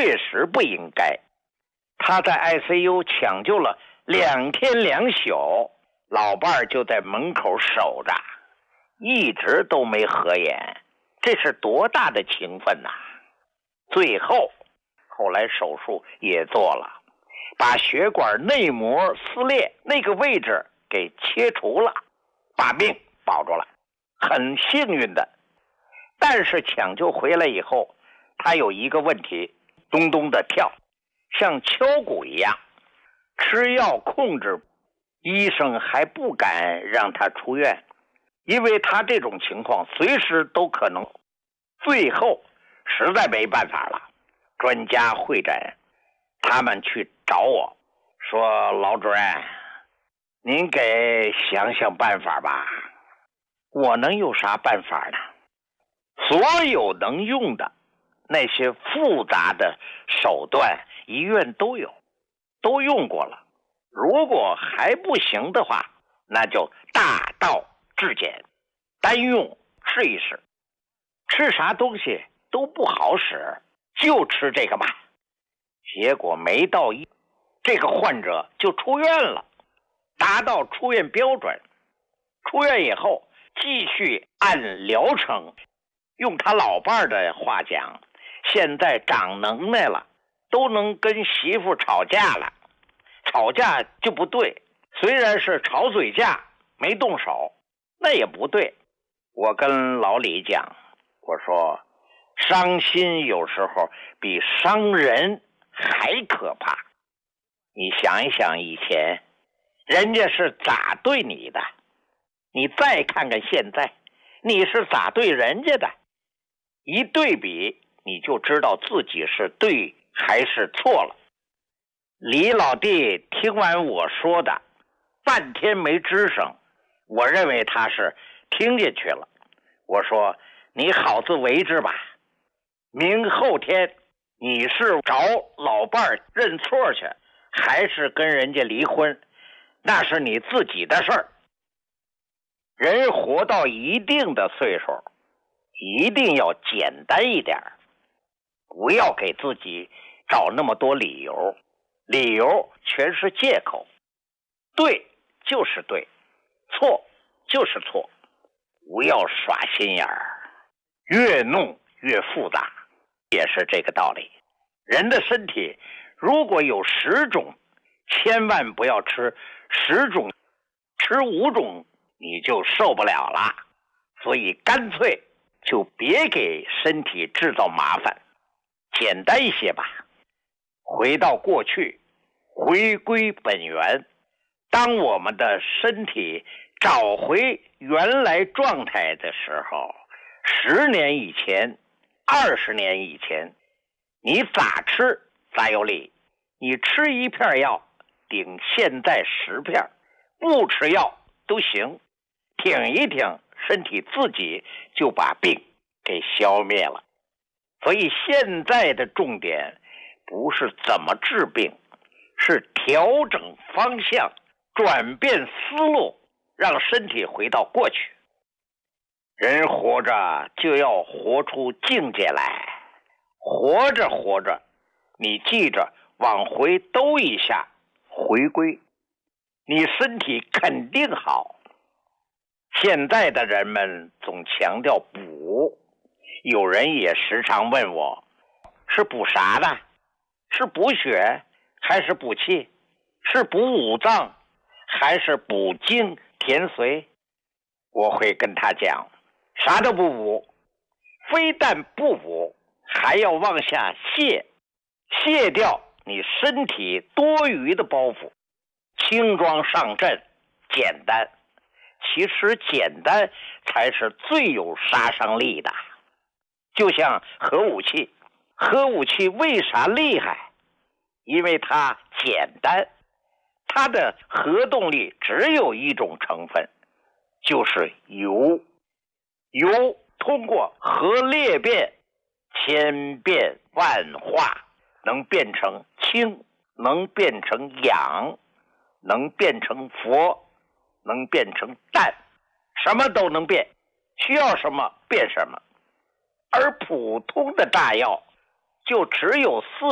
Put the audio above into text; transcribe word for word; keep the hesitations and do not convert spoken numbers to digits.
确实不应该。他在 I C U 抢救了两天两宿，老伴儿就在门口守着，一直都没合眼，这是多大的情分呐！最后，后来手术也做了，把血管内膜撕裂那个位置给切除了，把命保住了，很幸运的。但是抢救回来以后，他有一个问题，咚咚的跳，像敲鼓一样，吃药控制，医生还不敢让他出院，因为他这种情况随时都可能。最后实在没办法了，专家会诊，他们去找我说，老主任，您给想想办法吧。我能有啥办法呢？所有能用的那些复杂的手段，医院都有，都用过了。如果还不行的话，那就大道至简，单用试一试。吃啥东西都不好使，就吃这个吧。结果没到一，这个患者就出院了，达到出院标准。出院以后，继续按疗程。用他老伴儿的话讲，现在长能耐了，都能跟媳妇吵架了。吵架就不对，虽然是吵嘴架，没动手，那也不对。我跟老李讲，我说伤心有时候比伤人还可怕。你想一想以前人家是咋对你的，你再看看现在你是咋对人家的，一对比你就知道自己是对还是错了。李老弟听完我说的半天没吱声，我认为他是听进去了。我说你好自为之吧，明后天你是找老伴儿认错去，还是跟人家离婚，那是你自己的事儿。人活到一定的岁数，一定要简单一点，不要给自己找那么多理由，理由全是借口。对就是对，错就是错，不要耍心眼儿，越弄越复杂，也是这个道理。人的身体如果有十种，千万不要吃十种，吃五种你就受不了了。所以干脆就别给身体制造麻烦，简单一些吧。回到过去，回归本源。当我们的身体找回原来状态的时候，十年以前，二十年以前，你咋吃咋有理。你吃一片药顶现在十片，不吃药都行，挺一挺，身体自己就把病给消灭了。所以现在的重点不是怎么治病，是调整方向，转变思路，让身体回到过去。人活着就要活出境界来，活着活着，你记着往回兜一下，回归，你身体肯定好。现在的人们总强调补，有人也时常问我，是补啥的？是补血还是补气？是补五脏还是补精填髓？我会跟他讲，啥都不补，非但不补，还要往下卸，卸掉你身体多余的包袱，轻装上阵，简单。其实简单才是最有杀伤力的。就像核武器，核武器为啥厉害？因为它简单，它的核动力只有一种成分，就是铀。铀通过核裂变，千变万化，能变成氢，能变成氧，能变成氟，能变成氮，什么都能变，需要什么变什么。而普通的炸药就只有四